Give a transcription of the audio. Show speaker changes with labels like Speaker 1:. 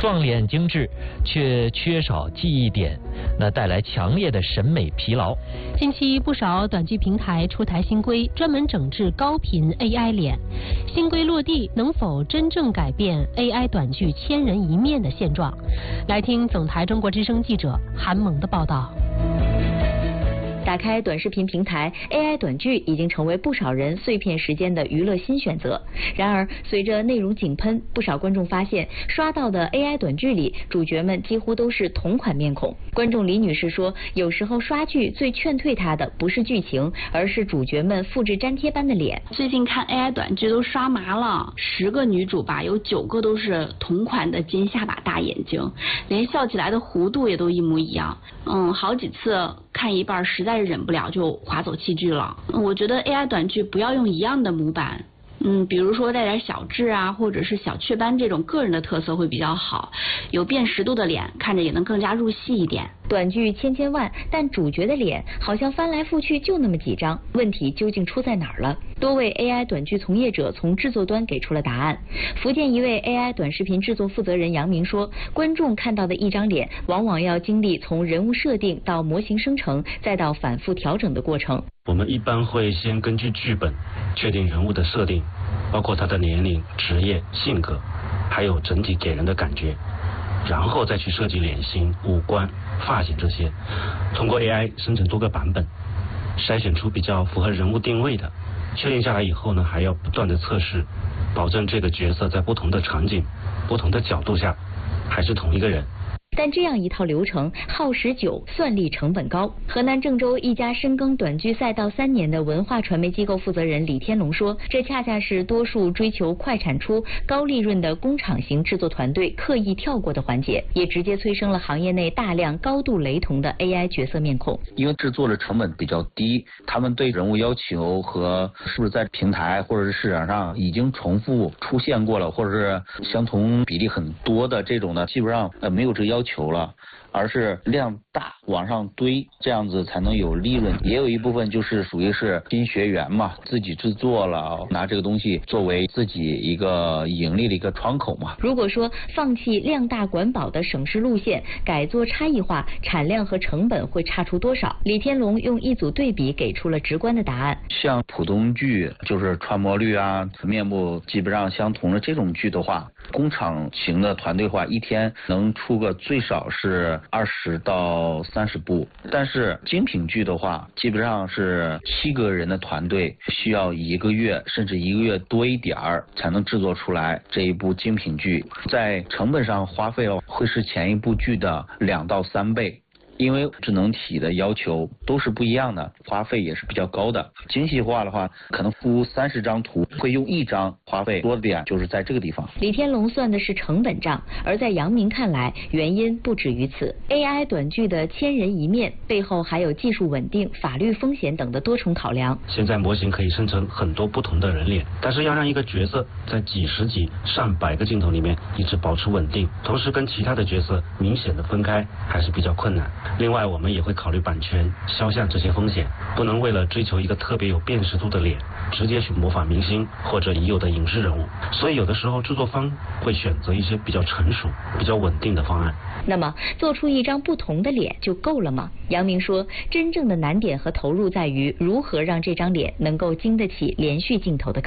Speaker 1: 撞脸精致，却缺少记忆点，那带来强烈的审美疲劳。
Speaker 2: 近期不少短剧平台出台新规，专门整治高频 AI 脸。新规落地，能否真正改变 AI 短剧千人一面的现状？来听总台中国之声记者韩萌的报道。
Speaker 3: 打开短视频平台 ，AI 短剧已经成为不少人碎片时间的娱乐新选择。然而，随着内容井喷，不少观众发现刷到的 AI 短剧里，主角们几乎都是同款面孔。观众李女士说，有时候刷剧最劝退她的不是剧情，而是主角们复制粘贴般的脸。
Speaker 4: 最近看 AI 短剧都刷麻了，10个女主吧，有9个都是同款的尖下巴大眼睛，连笑起来的弧度也都一模一样。好几次看一半实在是忍不了就划走弃剧了。我觉得 AI 短剧不要用一样的模板，比如说带点小痣啊，或者是小雀斑这种个人的特色会比较好，有辨识度的脸看着也能更加入戏一点。
Speaker 3: 短剧千万，但主角的脸好像翻来覆去就那么几张，问题究竟出在哪儿了？多位 AI 短剧从业者从制作端给出了答案。福建一位 AI 短视频制作负责人杨明说，观众看到的一张脸，往往要经历从人物设定到模型生成，再到反复调整的过程。
Speaker 5: 我们一般会先根据剧本确定人物的设定，包括他的年龄、职业、性格，还有整体给人的感觉，然后再去设计脸型、五官、发型这些，通过 AI 生成多个版本，筛选出比较符合人物定位的。确定下来以后呢，还要不断的测试，保证这个角色在不同的场景、不同的角度下还是同一个人。
Speaker 3: 但这样一套流程耗时久，算力成本高。河南郑州一家深耕短剧赛道3年的文化传媒机构负责人李天龙说，这恰恰是多数追求快产出、高利润的工厂型制作团队刻意跳过的环节，也直接催生了行业内大量高度雷同的 AI 角色面孔。
Speaker 6: 因为制作的成本比较低，他们对人物要求和是不是在平台或者是市场上已经重复出现过了，或者是相同比例很多的这种呢，基本上没有这个要求了，而是量大往上堆，这样子才能有利润。也有一部分就是属于是新学员嘛，自己制作了，拿这个东西作为自己一个盈利的一个窗口嘛。
Speaker 3: 如果说放弃量大管饱的省事路线，改做差异化，产量和成本会差出多少？李天龙用一组对比给出了直观的答案。
Speaker 6: 像普通剧，就是传播率啊、面部基本上相同的这种剧的话，工厂型的团队化一天能出个最少是20到30部，但是精品剧的话，基本上是7个人的团队需要1个月甚至1个月多一点儿才能制作出来这一部精品剧，在成本上花费会是前一部剧的2到3倍。因为智能体的要求都是不一样的，花费也是比较高的。精细化的话，可能出30张图，会用1张，花费多点就是在这个地方。
Speaker 3: 李天龙算的是成本账，而在杨明看来，原因不止于此。AI 短剧的千人一面背后还有技术稳定、法律风险等的多重考量。
Speaker 5: 现在模型可以生成很多不同的人脸，但是要让一个角色在几十几、上百个镜头里面一直保持稳定，同时跟其他的角色明显的分开，还是比较困难。另外，我们也会考虑版权、肖像这些风险，不能为了追求一个特别有辨识度的脸，直接去模仿明星或者已有的影视人物。所以有的时候制作方会选择一些比较成熟、比较稳定的方案。
Speaker 3: 那么，做出一张不同的脸就够了吗？杨明说，真正的难点和投入在于如何让这张脸能够经得起连续镜头的